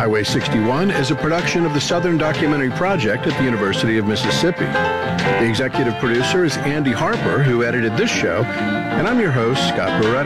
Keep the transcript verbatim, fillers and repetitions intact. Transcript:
Highway sixty-one is a production of the Southern Documentary Project at the University of Mississippi. The executive producer is Andy Harper, who edited this show, and I'm your host, Scott Barretta.